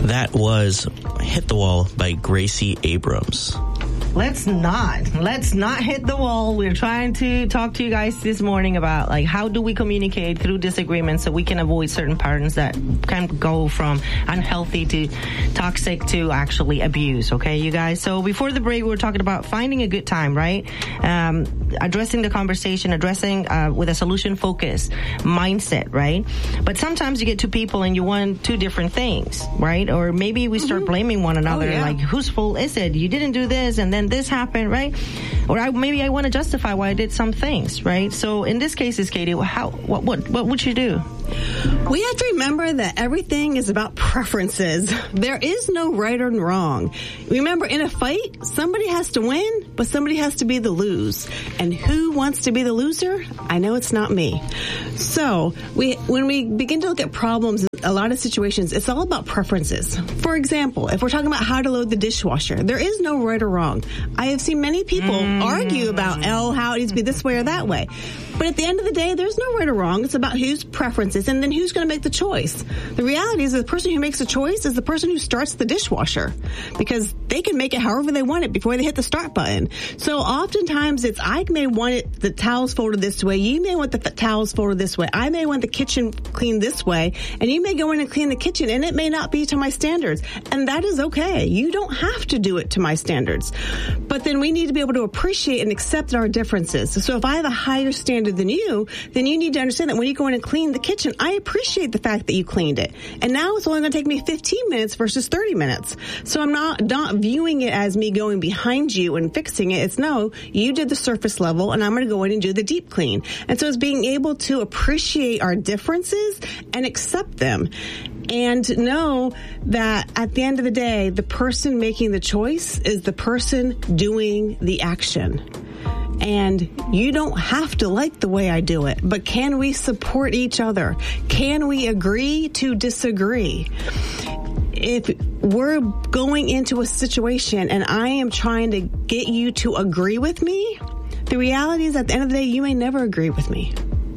That was Hit the Wall by Gracie Abrams. Let's not hit the wall. We're trying to talk to you guys this morning about, like, how do we communicate through disagreements so we can avoid certain patterns that can go from unhealthy to toxic to actually abuse. Okay, you guys? So before the break, we were talking about finding a good time, right? Addressing the conversation, addressing with a solution-focused mindset, right? But sometimes you get two people and you want two different things, right? Or maybe we start blaming one another, like, whose fault is it? You didn't do this, and then this happened, right? Or maybe I want to justify why I did some things, right? So in this case, Katie, what would you do? We have to remember that everything is about preferences. There is no right or wrong. Remember, in a fight, somebody has to win, but somebody has to be the lose. And who wants to be the loser? I know it's not me. So when we begin to look at problems, a lot of situations, it's all about preferences. For example, if we're talking about how to load the dishwasher, there is no right or wrong. I have seen many people argue about, how it needs to be this way or that way. But at the end of the day, there's no right or wrong. It's about whose preferences and then who's going to make the choice. The reality is the person who makes the choice is the person who starts the dishwasher, because they can make it however they want it before they hit the start button. So oftentimes I may want the towels folded this way. You may want the towels folded this way. I may want the kitchen cleaned this way. And you may go in and clean the kitchen and it may not be to my standards. And that is okay. You don't have to do it to my standards. But then we need to be able to appreciate and accept our differences. So if I have a higher standard than you, then you need to understand that when you go in and clean the kitchen, I appreciate the fact that you cleaned it. And now it's only going to take me 15 minutes versus 30 minutes. So I'm not viewing it as me going behind you and fixing it. It's no, you did the surface level and I'm going to go in and do the deep clean. And so it's being able to appreciate our differences and accept them. And know that at the end of the day, the person making the choice is the person doing the action. And you don't have to like the way I do it, but can we support each other? Can we agree to disagree? If we're going into a situation and I am trying to get you to agree with me, the reality is at the end of the day, you may never agree with me.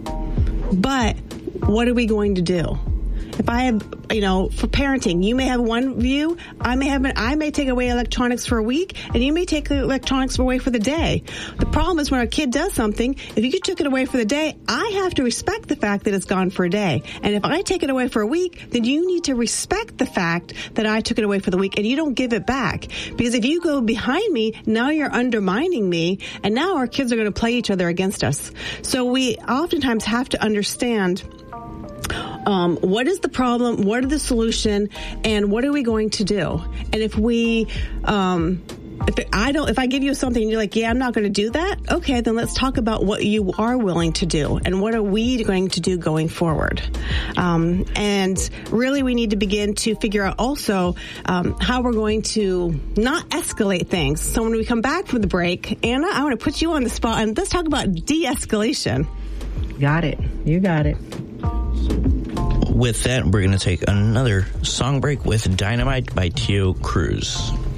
But what are we going to do? If I have, for parenting, you may have one view. I may take away electronics for a week, and you may take the electronics away for the day. The problem is when our kid does something, if you took it away for the day, I have to respect the fact that it's gone for a day. And if I take it away for a week, then you need to respect the fact that I took it away for the week, and you don't give it back. Because if you go behind me, now you're undermining me, and now our kids are going to play each other against us. So we oftentimes have to understand what is the problem, what are the solution, and what are we going to do? And if we, if I give you something and you're like, yeah, I'm not going to do that, okay, then let's talk about what you are willing to do and what are we going to do going forward. And really we need to begin to figure out also how we're going to not escalate things. So when we come back from the break, Anna, I want to put you on the spot and let's talk about de-escalation. Got it. You got it. With that, we're going to take another song break with Dynamite by Tio Cruz.